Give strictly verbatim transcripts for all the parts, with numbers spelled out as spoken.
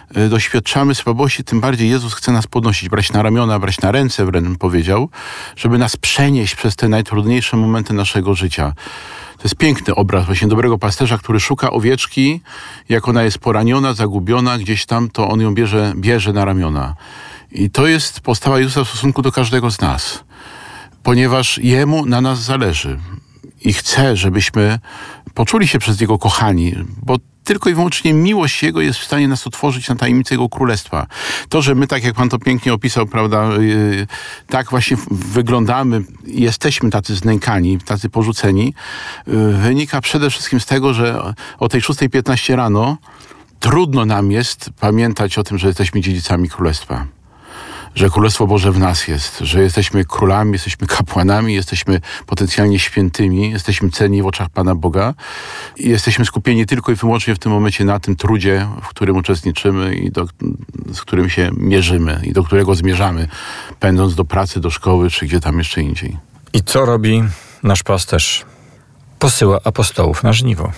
y, doświadczamy słabości, tym bardziej Jezus chce nas podnosić, brać na ramiona, brać na ręce, wręcz bym powiedział, żeby nas przenieść przez te najtrudniejsze momenty naszego życia. To jest piękny obraz właśnie dobrego pasterza, który szuka owieczki, jak ona jest poraniona, zagubiona gdzieś tam, to on ją bierze, bierze na ramiona. I to jest postawa Jezusa w stosunku do każdego z nas, ponieważ Jemu na nas zależy i chce, żebyśmy poczuli się przez Niego kochani, bo tylko i wyłącznie miłość Jego jest w stanie nas otworzyć na tajemnicę Jego Królestwa. To, że my, tak jak Pan to pięknie opisał, prawda, yy, tak właśnie wyglądamy, jesteśmy tacy znękani, tacy porzuceni, yy, wynika przede wszystkim z tego, że o tej szóstej piętnaście rano trudno nam jest pamiętać o tym, że jesteśmy dziedzicami Królestwa. Że Królestwo Boże w nas jest, że jesteśmy królami, jesteśmy kapłanami, jesteśmy potencjalnie świętymi, jesteśmy cenni w oczach Pana Boga i jesteśmy skupieni tylko i wyłącznie w tym momencie na tym trudzie, w którym uczestniczymy i do, z którym się mierzymy i do którego zmierzamy, pędząc do pracy, do szkoły, czy gdzie tam jeszcze indziej. I co robi nasz pasterz? Posyła apostołów na żniwo.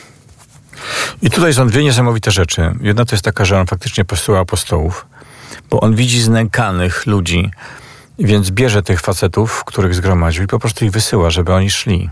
I tutaj są dwie niesamowite rzeczy. Jedna to jest taka, że on faktycznie posyła apostołów, bo on widzi znękanych ludzi, więc bierze tych facetów, których zgromadził i po prostu ich wysyła, żeby oni szli.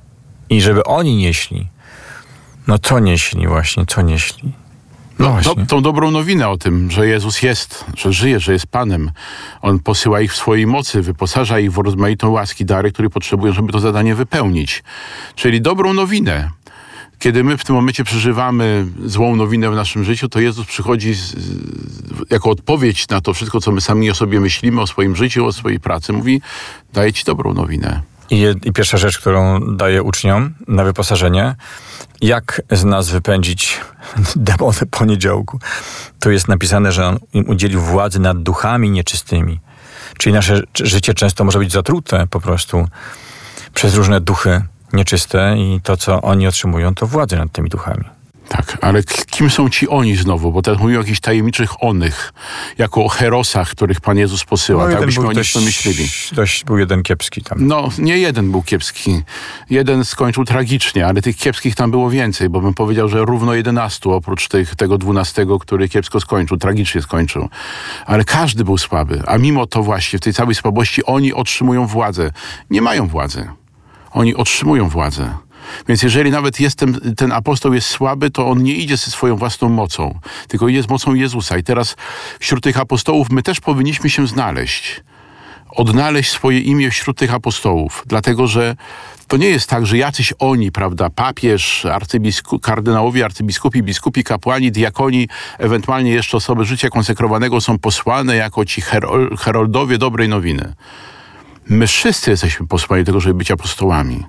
I żeby oni nieśli. No co nieśli właśnie, co nieśli? No, no właśnie. Do, tą dobrą nowinę o tym, że Jezus jest, że żyje, że jest Panem. On posyła ich w swojej mocy, wyposaża ich w rozmaitą łaski, dary, które potrzebują, żeby to zadanie wypełnić. Czyli dobrą nowinę. Kiedy my w tym momencie przeżywamy złą nowinę w naszym życiu, to Jezus przychodzi z, z, jako odpowiedź na to wszystko, co my sami o sobie myślimy, o swoim życiu, o swojej pracy. Mówi, daję ci dobrą nowinę. I, je, I pierwsza rzecz, którą daje uczniom na wyposażenie, jak z nas wypędzić demony poniedziałku. Tu jest napisane, że on im udzielił władzy nad duchami nieczystymi. Czyli nasze życie często może być zatrute po prostu przez różne duchy nieczyste i to, co oni otrzymują, to władzę nad tymi duchami. Tak, ale kim są ci oni znowu? Bo teraz mówią o jakichś tajemniczych onych, jako o herosach, których Pan Jezus posyła. No, tak byśmy o nich dość, pomyśleli. Dość był jeden kiepski tam. No, nie jeden był kiepski. Jeden skończył tragicznie, ale tych kiepskich tam było więcej, bo bym powiedział, że równo jedenastu, oprócz tych, tego dwunastego, który kiepsko skończył, tragicznie skończył. Ale każdy był słaby, a mimo to właśnie w tej całej słabości oni otrzymują władzę. Nie mają władzy. Oni otrzymują władzę. Więc jeżeli nawet jest ten, ten apostoł jest słaby, to on nie idzie ze swoją własną mocą, tylko idzie z mocą Jezusa. I teraz wśród tych apostołów my też powinniśmy się znaleźć. Odnaleźć swoje imię wśród tych apostołów. Dlatego, że to nie jest tak, że jacyś oni, prawda, papież, arcybiskup, kardynałowie, arcybiskupi, biskupi, kapłani, diakoni, ewentualnie jeszcze osoby życia konsekrowanego są posłane jako ci herol, heroldowie dobrej nowiny. My wszyscy jesteśmy posłani do tego, żeby być apostołami.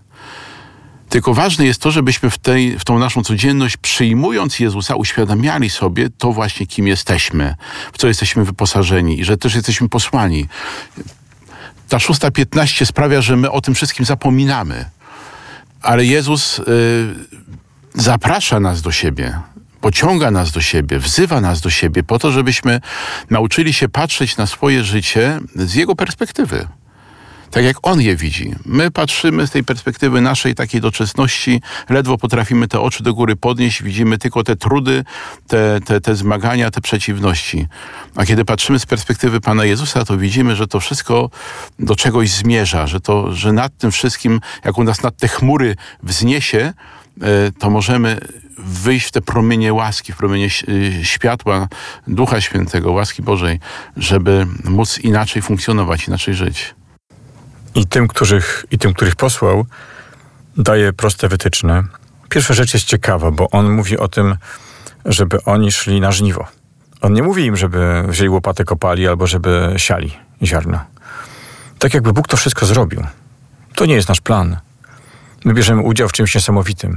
Tylko ważne jest to, żebyśmy w, tej, w tą naszą codzienność, przyjmując Jezusa, uświadamiali sobie to właśnie, kim jesteśmy, w co jesteśmy wyposażeni i że też jesteśmy posłani. Ta szósta piętnaście sprawia, że my o tym wszystkim zapominamy. Ale Jezus y, zaprasza nas do siebie, pociąga nas do siebie, wzywa nas do siebie po to, żebyśmy nauczyli się patrzeć na swoje życie z Jego perspektywy. Tak jak On je widzi. My patrzymy z tej perspektywy naszej takiej doczesności, ledwo potrafimy te oczy do góry podnieść, widzimy tylko te trudy, te, te, te zmagania, te przeciwności. A kiedy patrzymy z perspektywy Pana Jezusa, to widzimy, że to wszystko do czegoś zmierza, że, to, że nad tym wszystkim, jak On nas nad te chmury wzniesie, to możemy wyjść w te promienie łaski, w promienie światła Ducha Świętego, łaski Bożej, żeby móc inaczej funkcjonować, inaczej żyć. I tym, których, i tym, których posłał, daje proste wytyczne. Pierwsza rzecz jest ciekawa, bo on mówi o tym, żeby oni szli na żniwo. On nie mówi im, żeby wzięli łopatę, kopali albo żeby siali ziarno. Tak jakby Bóg to wszystko zrobił. To nie jest nasz plan. My bierzemy udział w czymś niesamowitym,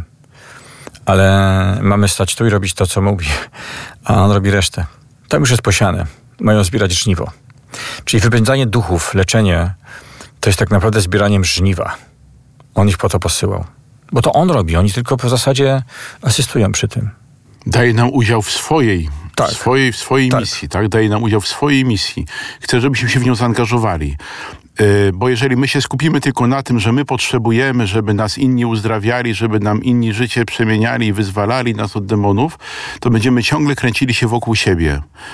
ale mamy stać tu i robić to, co mówi, a on robi resztę. Tam już jest posiane. Mają zbierać żniwo. Czyli wypędzanie duchów, leczenie, to jest tak naprawdę zbieraniem żniwa. On ich po to posyłał. Bo to on robi, oni tylko w zasadzie asystują przy tym. Daje nam udział w swojej, tak. w swojej, w swojej tak. misji, tak? Daje nam udział w swojej misji. Chce, żebyśmy się w nią zaangażowali. Yy, bo jeżeli my się skupimy tylko na tym, że my potrzebujemy, żeby nas inni uzdrawiali, żeby nam inni życie przemieniali i wyzwalali nas od demonów, to będziemy ciągle kręcili się wokół siebie.